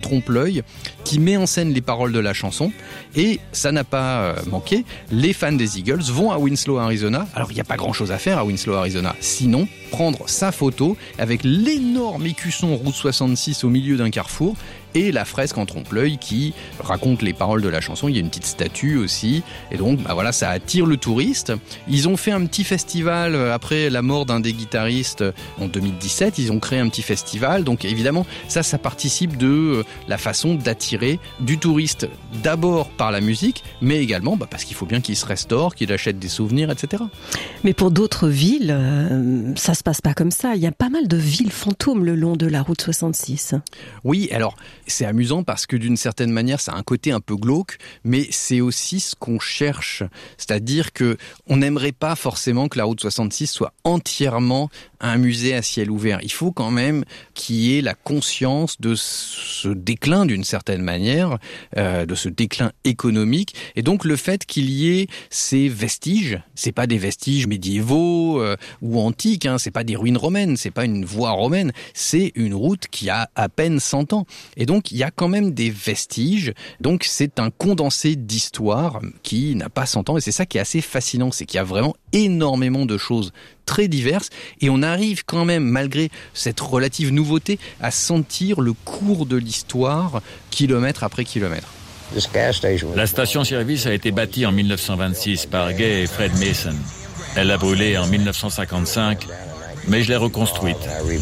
trompe-l'œil qui met en scène les paroles de la chanson. Et ça n'a pas manqué, les fans des Eagles vont à Winslow, Arizona. Alors il n'y a pas grand-chose à faire à Winslow, Arizona, sinon prendre sa photo avec l'énorme écusson Route 66 au milieu d'un carrefour et la fresque en trompe-l'œil qui raconte les paroles de la chanson. Il y a une petite statue aussi, et donc voilà, ça attire le touriste. Ils ont fait un petit festival après la mort d'un des guitaristes en 2017. Ils ont créé un petit festival, donc évidemment ça participe de la façon d'attirer du touriste, d'abord par la musique, mais également parce qu'il faut bien qu'il se restaure, qu'il achète des souvenirs, etc. Mais pour d'autres villes, ça se passe pas comme ça. Il y a pas mal de villes fantômes le long de la route 66. Oui, alors c'est amusant parce que d'une certaine manière, ça a un côté un peu glauque, mais c'est aussi ce qu'on cherche. C'est-à-dire que on n'aimerait pas forcément que la route 66 soit entièrement un musée à ciel ouvert. Il faut quand même qu'il y ait la conscience de ce déclin d'une certaine manière, de ce déclin économique. Et donc le fait qu'il y ait ces vestiges, c'est pas des vestiges médiévaux ou antiques, c'est pas des ruines romaines, c'est pas une voie romaine, c'est une route qui a à peine 100 ans. Et donc il y a quand même des vestiges. Donc c'est un condensé d'histoire qui n'a pas 100 ans. Et c'est ça qui est assez fascinant, c'est qu'il y a vraiment énormément de choses très diverses, et on arrive quand même, malgré cette relative nouveauté, à sentir le cours de l'histoire kilomètre après kilomètre. La station-service a été bâtie en 1926 par Gay et Fred Mason. Elle a brûlé en 1955, mais je l'ai reconstruite.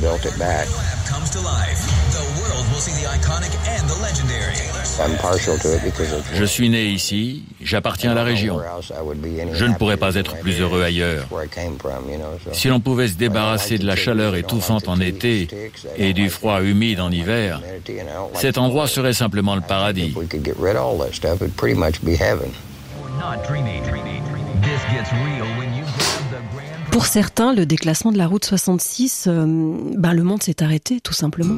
Je suis né ici, j'appartiens à la région. Je ne pourrais pas être plus heureux ailleurs. Si l'on pouvait se débarrasser de la chaleur étouffante en été et du froid humide en hiver, cet endroit serait simplement le paradis. Pour certains, le déclassement de la route 66, le monde s'est arrêté, tout simplement.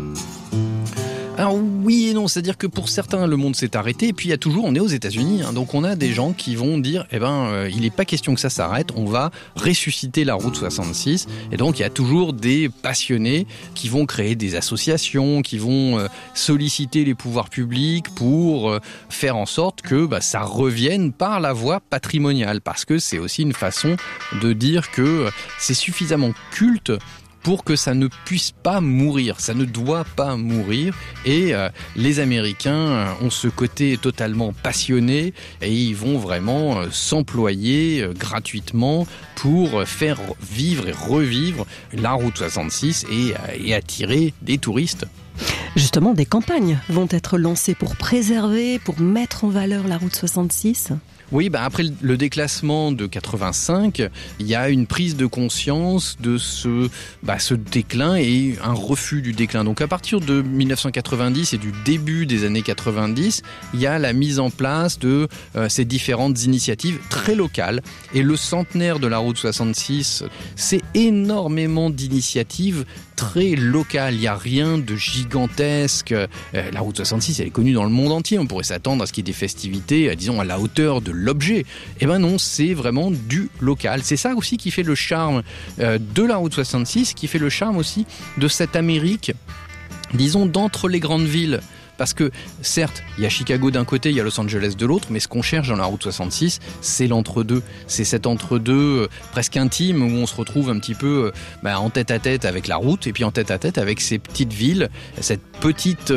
Alors oui et non, c'est-à-dire que pour certains, le monde s'est arrêté, et puis il y a toujours, on est aux États-Unis, donc on a des gens qui vont dire, il n'est pas question que ça s'arrête, on va ressusciter la route 66, et donc il y a toujours des passionnés qui vont créer des associations, qui vont solliciter les pouvoirs publics pour faire en sorte que ça revienne par la voie patrimoniale, parce que c'est aussi une façon de dire que c'est suffisamment culte pour que ça ne puisse pas mourir, ça ne doit pas mourir. Et les Américains ont ce côté totalement passionné et ils vont vraiment s'employer gratuitement pour faire vivre et revivre la route 66 et attirer des touristes. Justement, des campagnes vont être lancées pour préserver, pour mettre en valeur la route 66 ? Oui, après le déclassement de 85, il y a une prise de conscience de ce déclin et un refus du déclin. Donc à partir de 1990 et du début des années 90, il y a la mise en place de ces différentes initiatives très locales. Et le centenaire de la route 66, c'est énormément d'initiatives très locales. Il n'y a rien de gigantesque. La route 66, elle est connue dans le monde entier. On pourrait s'attendre à ce qu'il y ait des festivités, disons, à la hauteur de l'objet. Non, c'est vraiment du local. C'est ça aussi qui fait le charme de la route 66, qui fait le charme aussi de cette Amérique, disons, d'entre les grandes villes. Parce que, certes, il y a Chicago d'un côté, il y a Los Angeles de l'autre, mais ce qu'on cherche dans la route 66, c'est l'entre-deux. C'est cet entre-deux presque intime où on se retrouve un petit peu en tête-à-tête avec la route et puis en tête-à-tête avec ces petites villes, cette petite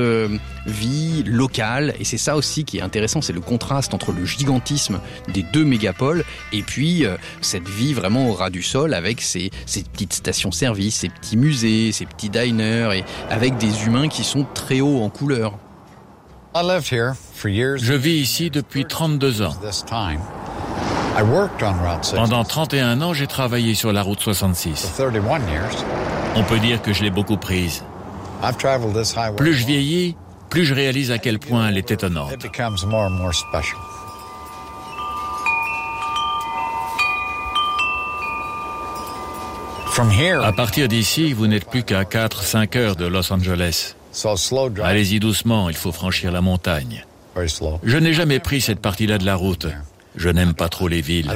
vie locale. Et c'est ça aussi qui est intéressant, c'est le contraste entre le gigantisme des deux mégapoles et puis cette vie vraiment au ras du sol avec ces petites stations-service, ces petits musées, ces petits diners et avec des humains qui sont très hauts en couleur. Je vis ici depuis 32 ans. Pendant 31 ans, j'ai travaillé sur la route 66. On peut dire que je l'ai beaucoup prise. Plus je vieillis, plus je réalise à quel point elle est étonnante. À partir d'ici, vous n'êtes plus qu'à 4-5 heures de Los Angeles. Allez-y doucement, il faut franchir la montagne. Je n'ai jamais pris cette partie-là de la route. Je n'aime pas trop les villes.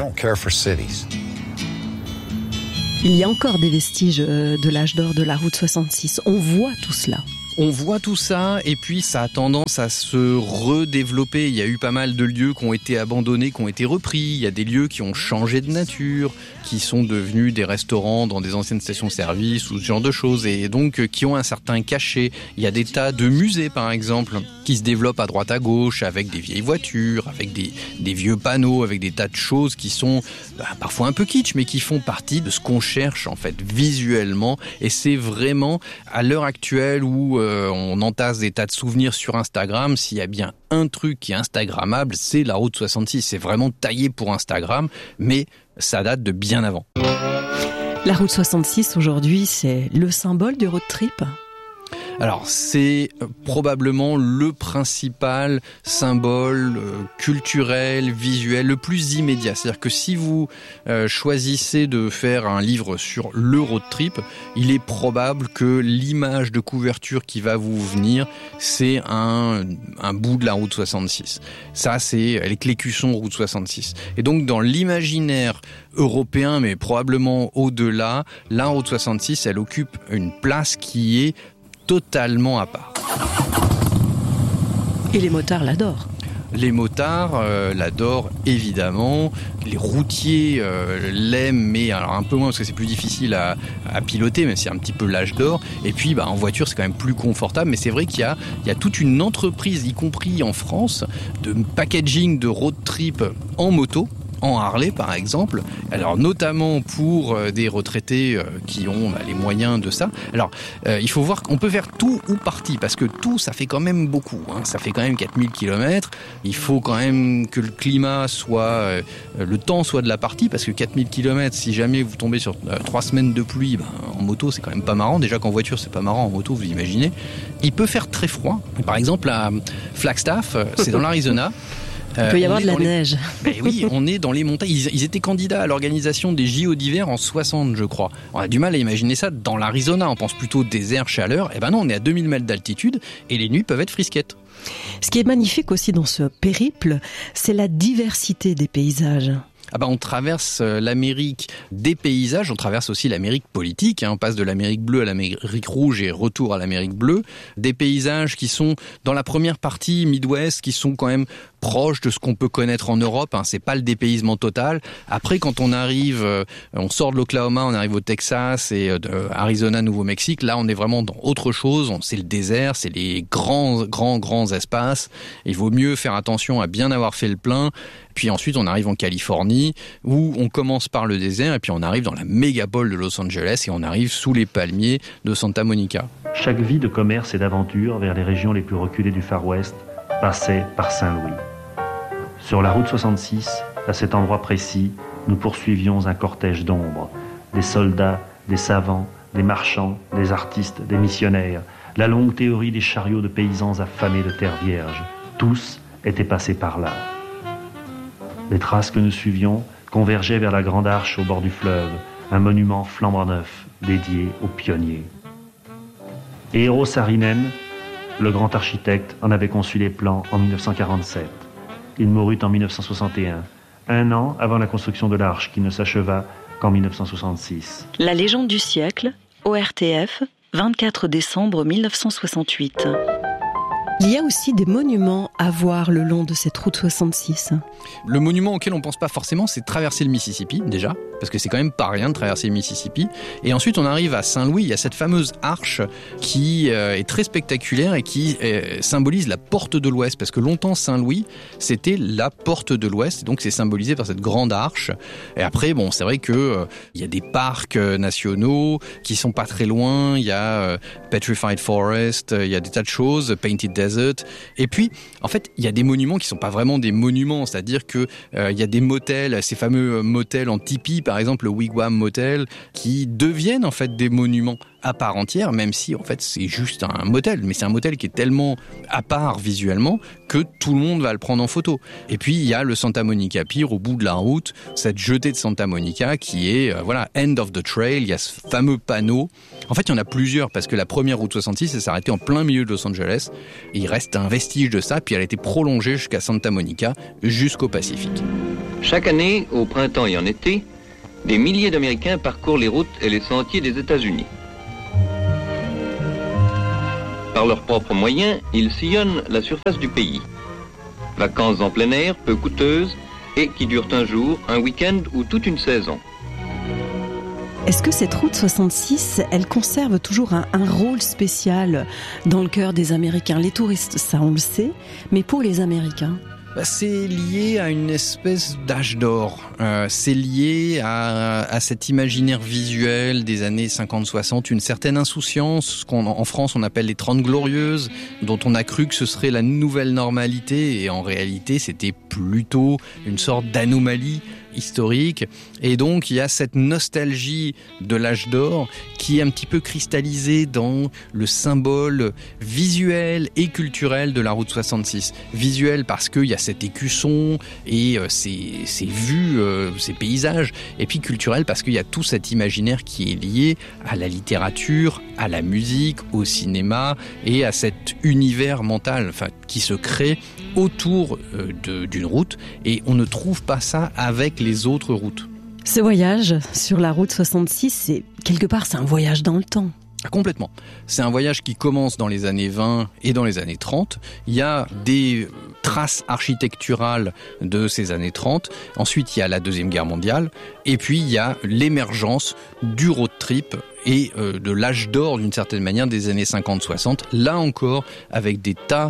Il y a encore des vestiges de l'âge d'or de la route 66. On voit tout cela. On voit tout ça et puis ça a tendance à se redévelopper. Il y a eu pas mal de lieux qui ont été abandonnés, qui ont été repris. Il y a des lieux qui ont changé de nature, qui sont devenus des restaurants dans des anciennes stations-service ou ce genre de choses et donc qui ont un certain cachet. Il y a des tas de musées par exemple qui se développent à droite à gauche avec des vieilles voitures, avec des vieux panneaux, avec des tas de choses qui sont parfois un peu kitsch mais qui font partie de ce qu'on cherche en fait visuellement et c'est vraiment à l'heure actuelle où on entasse des tas de souvenirs sur Instagram, s'il y a bien un truc qui est instagrammable, c'est la route 66. C'est vraiment taillé pour Instagram, mais ça date de bien avant. La route 66 aujourd'hui, c'est le symbole du road trip ? Alors, c'est probablement le principal symbole culturel, visuel, le plus immédiat. C'est-à-dire que si vous choisissez de faire un livre sur le road trip, il est probable que l'image de couverture qui va vous venir, c'est un bout de la route 66. Ça, c'est l'écusson route 66. Et donc, dans l'imaginaire européen, mais probablement au-delà, la route 66, elle occupe une place qui est totalement à part. Et les motards l'adorent. Les motards l'adorent évidemment, les routiers l'aiment, mais alors un peu moins parce que c'est plus difficile à piloter, mais c'est un petit peu l'âge d'or. Et puis en voiture c'est quand même plus confortable, mais c'est vrai qu'il y a toute une entreprise, y compris en France, de packaging de road trip en moto. En Harley par exemple, alors notamment pour des retraités qui ont les moyens de ça. Alors il faut voir qu'on peut faire tout ou partie, parce que tout ça fait quand même beaucoup, hein. Ça fait quand même 4000 km, il faut quand même que le climat soit, le temps soit de la partie, parce que 4000 km, si jamais vous tombez sur 3 semaines de pluie, en moto c'est quand même pas marrant, déjà qu'en voiture c'est pas marrant, en moto vous imaginez. Il peut faire très froid, par exemple à Flagstaff, c'est dans l'Arizona. Il peut y avoir de la neige. Ben oui, on est dans les montagnes. Ils étaient candidats à l'organisation des JO d'hiver en 60, je crois. On a du mal à imaginer ça dans l'Arizona. On pense plutôt désert, chaleur. Eh ben non, on est à 2000 mètres d'altitude et les nuits peuvent être frisquettes. Ce qui est magnifique aussi dans ce périple, c'est la diversité des paysages. On traverse l'Amérique des paysages, on traverse aussi l'Amérique politique, on passe de l'Amérique bleue à l'Amérique rouge et retour à l'Amérique bleue. Des paysages qui sont, dans la première partie Midwest, qui sont quand même proches de ce qu'on peut connaître en Europe, c'est pas le dépaysement total. Après, quand on arrive, on sort de l'Oklahoma, on arrive au Texas et Arizona, Nouveau-Mexique, là on est vraiment dans autre chose, c'est le désert, c'est les grands espaces. Il vaut mieux faire attention à bien avoir fait le plein. Puis ensuite, on arrive en Californie, où on commence par le désert, et puis on arrive dans la mégapole de Los Angeles, et on arrive sous les palmiers de Santa Monica. Chaque vie de commerce et d'aventure vers les régions les plus reculées du Far West passait par Saint-Louis. Sur la route 66, à cet endroit précis, nous poursuivions un cortège d'ombres. Des soldats, des savants, des marchands, des artistes, des missionnaires. La longue théorie des chariots de paysans affamés de terre vierge. Tous étaient passés par là. Les traces que nous suivions convergeaient vers la grande arche au bord du fleuve, un monument flambant neuf dédié aux pionniers. Eero Saarinen, le grand architecte, en avait conçu les plans en 1947. Il mourut en 1961, un an avant la construction de l'arche qui ne s'acheva qu'en 1966. La légende du siècle, ORTF, 24 décembre 1968. Il y a aussi des monuments à voir le long de cette route 66. Le monument auquel on pense pas forcément, c'est traverser le Mississippi, déjà, parce que c'est quand même pas rien de traverser le Mississippi. Et ensuite, on arrive à Saint-Louis, il y a cette fameuse arche qui est très spectaculaire et qui symbolise la porte de l'Ouest, parce que longtemps, Saint-Louis, c'était la porte de l'Ouest, donc c'est symbolisé par cette grande arche. Et après, c'est vrai que il y a des parcs nationaux qui sont pas très loin, il y a Petrified Forest, il y a des tas de choses, Painted Desert. Et puis, en fait, il y a des monuments qui sont pas vraiment des monuments, c'est-à-dire que il y a des motels, ces fameux motels en tipi, par exemple le Wigwam Motel, qui deviennent en fait des monuments à part entière, même si en fait c'est juste un motel, mais c'est un motel qui est tellement à part visuellement que tout le monde va le prendre en photo. Et puis il y a le Santa Monica Pier au bout de la route, cette jetée de Santa Monica qui est end of the trail. Il y a ce fameux panneau. En fait, il y en a plusieurs parce que la première route 66 elle s'est arrêtée en plein milieu de Los Angeles. Et il reste un vestige de ça, puis elle a été prolongée jusqu'à Santa Monica, jusqu'au Pacifique. Chaque année, au printemps et en été, des milliers d'Américains parcourent les routes et les sentiers des États-Unis. Par leurs propres moyens, ils sillonnent la surface du pays. Vacances en plein air, peu coûteuses, et qui durent un jour, un week-end ou toute une saison. Est-ce que cette route 66, elle conserve toujours un rôle spécial dans le cœur des Américains ? Les touristes, ça on le sait, mais pour les Américains ? C'est lié à une espèce d'âge d'or. C'est lié à cet imaginaire visuel des années 50-60, une certaine insouciance, ce qu'en France on appelle les 30 glorieuses, dont on a cru que ce serait la nouvelle normalité, et en réalité c'était plutôt une sorte d'anomalie historique. Et donc il y a cette nostalgie de l'âge d'or qui est un petit peu cristallisée dans le symbole visuel et culturel de la route 66. Visuel parce qu'il y a cet écusson et ces vues, ces paysages, et puis culturel parce qu'il y a tout cet imaginaire qui est lié à la littérature, à la musique, au cinéma et à cet univers mental qui se crée autour d'une route, et on ne trouve pas ça avec les autres routes. Ce voyage sur la route 66, c'est un voyage dans le temps. Complètement. C'est un voyage qui commence dans les années 20 et dans les années 30. Il y a des traces architecturales de ces années 30. Ensuite, il y a la Deuxième Guerre mondiale. Et puis, il y a l'émergence du road trip et de l'âge d'or, d'une certaine manière, des années 50-60. Là encore, avec des tas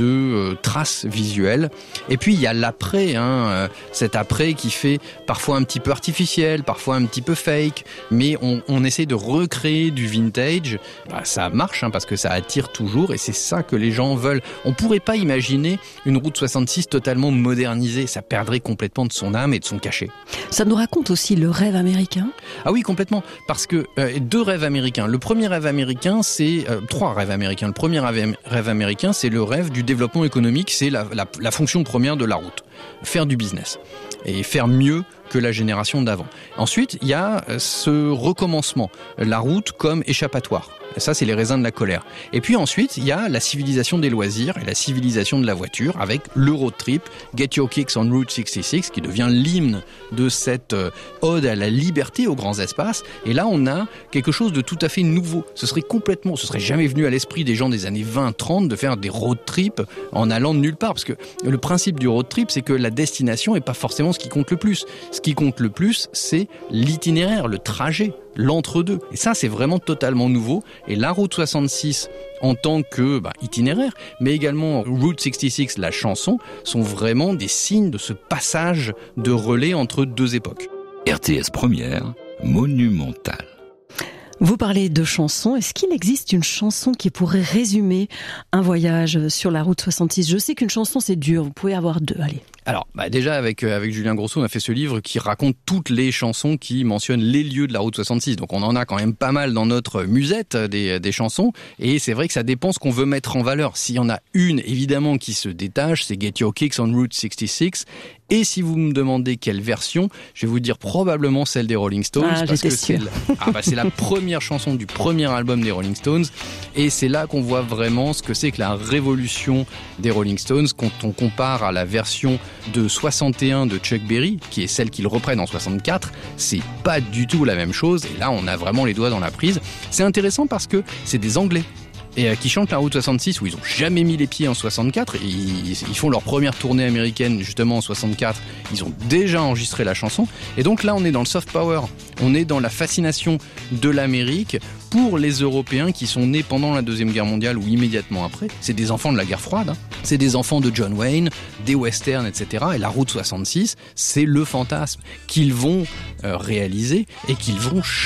de traces visuelles. Et puis, il y a l'après, cet après qui fait parfois un petit peu artificiel, parfois un petit peu fake. Mais on essaie de recréer du vintage. Ça marche, parce que ça attire toujours. Et c'est ça que les gens veulent. On pourrait pas imaginer une route 66 totalement modernisée. Ça perdrait complètement de son âme et de son cachet. Ça nous raconte aussi le rêve américain ? Ah oui, complètement. Parce que deux rêves américains. Le premier rêve américain, c'est trois rêves américains. Le premier rêve américain, c'est le rêve du développement économique. C'est la fonction première de la route. Faire du business. Et faire mieux que la génération d'avant. Ensuite, il y a ce recommencement. La route comme échappatoire. Ça, c'est les raisins de la colère. Et puis ensuite, il y a la civilisation des loisirs et la civilisation de la voiture avec le road trip, Get Your Kicks on Route 66, qui devient l'hymne de cette ode à la liberté aux grands espaces. Et là, on a quelque chose de tout à fait nouveau. Ce serait jamais venu à l'esprit des gens des années 20-30 de faire des road trips en allant de nulle part. Parce que le principe du road trip, c'est que la destination n'est pas forcément ce qui compte le plus. Ce qui compte le plus, c'est l'itinéraire, le trajet, l'entre-deux. Et ça, c'est vraiment totalement nouveau. Et la route 66, en tant que itinéraire, mais également Route 66, la chanson, sont vraiment des signes de ce passage de relais entre deux époques. RTS Première, monumentale. Vous parlez de chansons. Est-ce qu'il existe une chanson qui pourrait résumer un voyage sur la route 66 ? Je sais qu'une chanson, c'est dur. Vous pouvez avoir deux. Allez. Alors, déjà, avec Julien Grosso, on a fait ce livre qui raconte toutes les chansons qui mentionnent les lieux de la route 66. Donc, on en a quand même pas mal dans notre musette des chansons. Et c'est vrai que ça dépend ce qu'on veut mettre en valeur. S'il y en a une, évidemment, qui se détache, c'est Get Your Kicks on Route 66. Et si vous me demandez quelle version, je vais vous dire probablement celle des Rolling Stones. Parce que c'est la première chanson du premier album des Rolling Stones. Et c'est là qu'on voit vraiment ce que c'est que la révolution des Rolling Stones quand on compare à la version de 61 de Chuck Berry, qui est celle qu'ils reprennent en 64. C'est pas du tout la même chose. Et là, on a vraiment les doigts dans la prise. C'est intéressant parce que c'est des Anglais. Et qui chantent la route 66 où ils ont jamais mis les pieds en 64. Ils font leur première tournée américaine justement en 64. Ils ont déjà enregistré la chanson. Et donc là, on est dans le soft power. On est dans la fascination de l'Amérique pour les Européens qui sont nés pendant la Deuxième Guerre mondiale ou immédiatement après. C'est des enfants de la guerre froide. C'est des enfants de John Wayne, des westerns, etc. Et la route 66, c'est le fantasme qu'ils vont réaliser et qu'ils vont